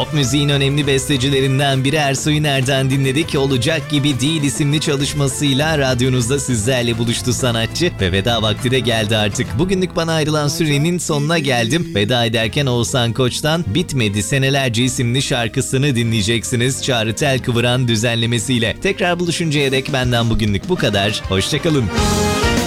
Pop müziğin önemli bestecilerinden biri Ersoy Üner'den dinledik. Olacak Gibi Değil isimli çalışmasıyla radyonuzda sizlerle buluştu sanatçı ve veda vakti de geldi artık. Bugünlük bana ayrılan sürenin sonuna geldim. Veda ederken Oğuzhan Koç'tan Bitmedi Senelerce isimli şarkısını dinleyeceksiniz. Çağrı Telkıvıran düzenlemesiyle. Tekrar buluşuncaya dek benden bugünlük bu kadar. Hoşçakalın.